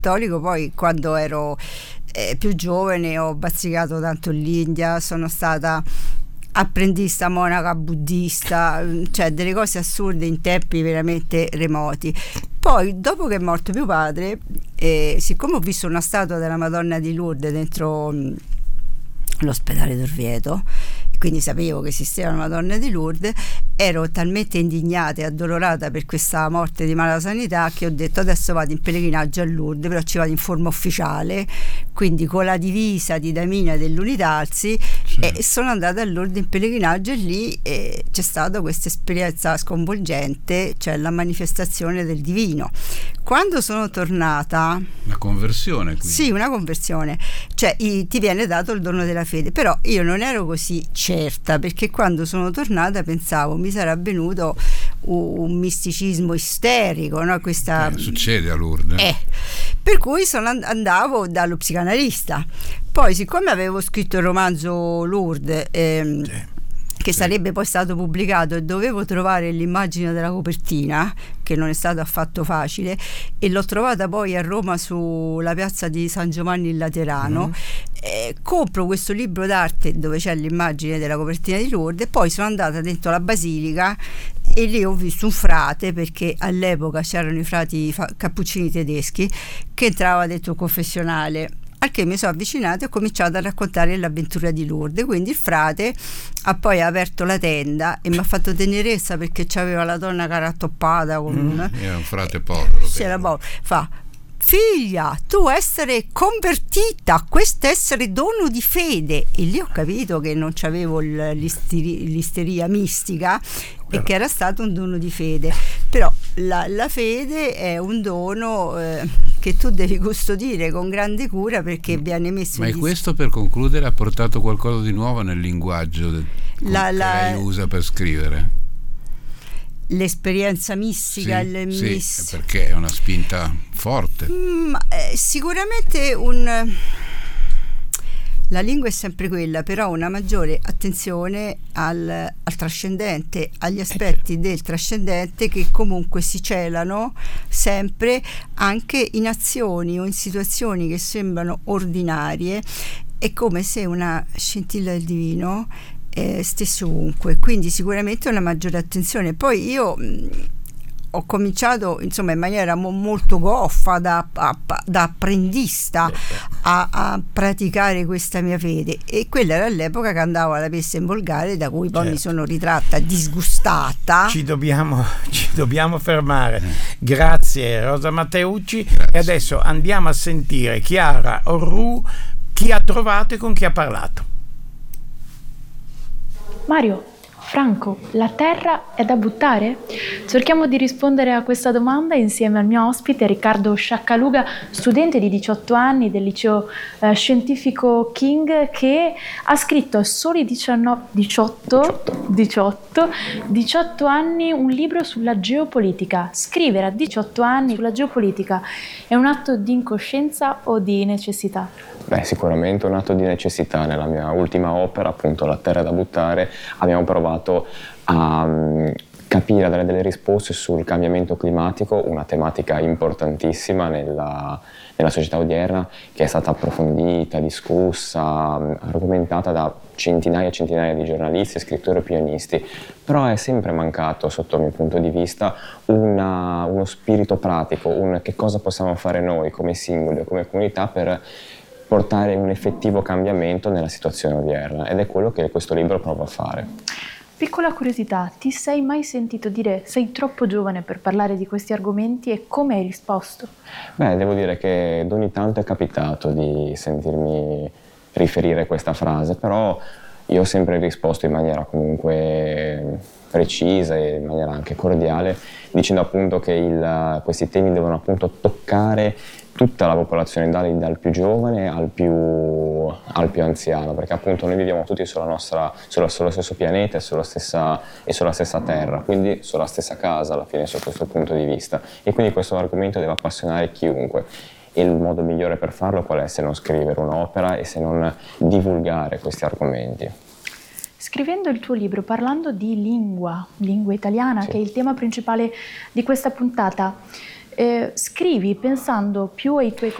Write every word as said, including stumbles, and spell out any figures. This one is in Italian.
cattolico. Poi quando ero eh, più giovane ho bazzicato tanto l'India, sono stata apprendista monaca buddista, cioè delle cose assurde in tempi veramente remoti. Poi dopo che è morto mio padre, eh, siccome ho visto una statua della Madonna di Lourdes dentro mh, l'ospedale d'Orvieto, quindi sapevo che esisteva la Madonna di Lourdes, ero talmente indignata e addolorata per questa morte di mala sanità che ho detto adesso vado in pellegrinaggio a Lourdes, però ci vado in forma ufficiale, quindi con la divisa di Damina dell'Unitalsi, sì. E sono andata a Lourdes in pellegrinaggio e lì eh, c'è stata questa esperienza sconvolgente, cioè la manifestazione del divino. Quando sono tornata, una conversione, quindi. Sì, una conversione, cioè i, ti viene dato il dono della fede, però io non ero così certa, perché quando sono tornata pensavo mi sarà venuto un, un misticismo isterico, no? Questa eh, succede a Lourdes eh. Per cui sono and- andavo dallo psicanalista. Poi siccome avevo scritto il romanzo Lourdes ehm, sì. che sì. sarebbe poi stato pubblicato e dovevo trovare l'immagine della copertina, che non è stato affatto facile, e l'ho trovata poi a Roma sulla piazza di San Giovanni in Laterano. Mm. Eh, compro questo libro d'arte dove c'è l'immagine della copertina di Lourdes, e poi sono andata dentro la basilica e lì ho visto un frate, perché all'epoca c'erano i frati fa- cappuccini tedeschi, che entrava dentro il confessionale. Al che mi sono avvicinata e ho cominciato a raccontare l'avventura di Lourdes. Quindi il frate ha poi aperto la tenda e mi ha fatto tenerezza, perché c'aveva la donna carattoppata con mm, era un frate povero, c'era povero. Fa: figlia, tu essere convertita, questo essere dono di fede. E lì ho capito che non c'avevo l'isteri- l'isteria mistica, e che era stato un dono di fede. Però la, la fede è un dono eh, che tu devi custodire con grande cura, perché viene messo ma in è questo, per concludere, ha portato qualcosa di nuovo nel linguaggio del, la, che la, lei usa per scrivere? L'esperienza mistica, sì, il sì, miss... perché è una spinta forte. Mm, eh, sicuramente un... La lingua è sempre quella, però una maggiore attenzione al, al trascendente, agli aspetti del trascendente che comunque si celano sempre anche in azioni o in situazioni che sembrano ordinarie. È come se una scintilla del divino eh, stesse ovunque, quindi sicuramente una maggiore attenzione. Poi io mh, ho cominciato insomma in maniera mo- molto goffa da, a, da apprendista a, a praticare questa mia fede, e quella era l'epoca che andavo alla Pesta in Volgare, da cui poi certo. mi sono ritratta disgustata. Ci dobbiamo, ci dobbiamo fermare. Grazie Rosa Matteucci. Grazie. E adesso andiamo a sentire Chiara Orru, chi ha trovato e con chi ha parlato. Mario, Franco, la terra è da buttare? Cerchiamo di rispondere a questa domanda insieme al mio ospite Riccardo Sciaccaluga, studente di diciotto anni del liceo eh, scientifico King, che ha scritto a soli diciannove, diciotto, diciotto, diciotto anni un libro sulla geopolitica. Scrivere a diciotto anni sulla geopolitica è un atto di incoscienza o di necessità? Beh, sicuramente un atto di necessità. Nella mia ultima opera, appunto La terra è da buttare, abbiamo provato a um, capire, a dare delle risposte sul cambiamento climatico, una tematica importantissima nella, nella società odierna, che è stata approfondita, discussa, argomentata da centinaia e centinaia di giornalisti, scrittori e opinionisti, però è sempre mancato, sotto il mio punto di vista, una, uno spirito pratico, un che cosa possiamo fare noi come singoli o come comunità per portare un effettivo cambiamento nella situazione odierna, ed è quello che questo libro prova a fare. Piccola curiosità, ti sei mai sentito dire sei troppo giovane per parlare di questi argomenti, e come hai risposto? Beh, devo dire che ogni tanto è capitato di sentirmi riferire questa frase, però io ho sempre risposto in maniera comunque precisa e in maniera anche cordiale, dicendo appunto che il, questi temi devono appunto toccare tutta la popolazione, dal, dal più giovane al più, al più anziano, perché appunto noi viviamo tutti sulla nostra, sulla, sullo stesso pianeta e sulla, stessa, e sulla stessa terra, quindi sulla stessa casa alla fine, su questo punto di vista, e quindi questo argomento deve appassionare chiunque. E il modo migliore per farlo qual è, se non scrivere un'opera e se non divulgare questi argomenti? Scrivendo il tuo libro, parlando di lingua, lingua italiana, sì, che è il tema principale di questa puntata, eh, scrivi pensando più ai tuoi